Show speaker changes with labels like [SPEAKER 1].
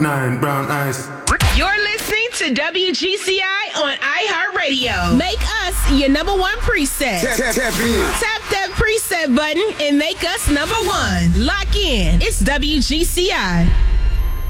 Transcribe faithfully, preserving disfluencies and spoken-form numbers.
[SPEAKER 1] Nine brown eyes.
[SPEAKER 2] You're listening to W G C I on iHeartRadio. Make us your number one preset.
[SPEAKER 1] Tap, tap, tap in.
[SPEAKER 2] Tap that preset button and make us number one. Lock in. It's W G C I.